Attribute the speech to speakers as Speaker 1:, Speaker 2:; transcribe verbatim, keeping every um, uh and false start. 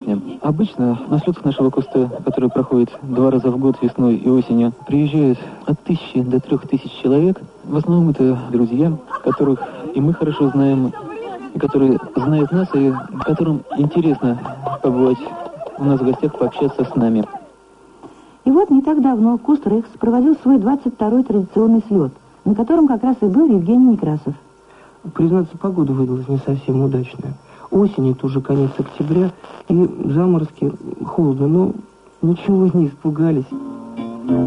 Speaker 1: песня. Обычно на слет нашего куста, который проходит два раза в год весной и осенью, приезжают от тысячи до трех тысяч человек. В основном это друзья, которых и мы хорошо знаем, и которые знают нас, и которым интересно побывать у нас в гостях, пообщаться с нами.
Speaker 2: И вот не так давно Куст Рекс проводил свой двадцать второй традиционный слет, на котором как раз и был Евгений Некрасов.
Speaker 3: Признаться, погода выдалась не совсем удачная. Осень, это уже конец октября, и заморозки, холодно, но ничего, не испугались.